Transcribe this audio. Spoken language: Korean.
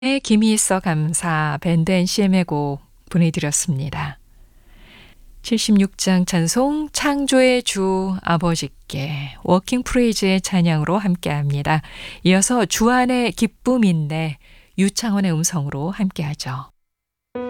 네, 김이 있어 감사 밴드 NCM의 곡 보내드렸습니다. 76장 찬송 창조의 주 아버지께 워킹 프레이즈의 찬양으로 함께합니다. 이어서 주 안의 기쁨인데 유창원의 음성으로 함께하죠.